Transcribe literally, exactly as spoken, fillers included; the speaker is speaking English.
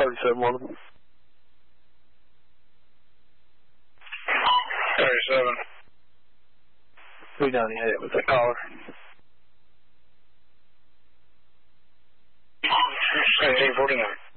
thirty-seven on them. thirty-seven. three ninety-eight with that caller. eighteen forty-nine.